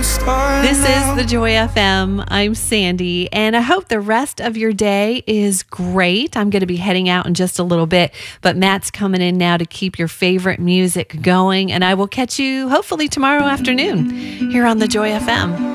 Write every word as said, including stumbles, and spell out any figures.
This is the Joy F M. I'm Sandy, and I hope the rest of your day is great. I'm going to be heading out in just a little bit, but Matt's coming in now to keep your favorite music going, and I will catch you hopefully tomorrow afternoon here on the Joy F M.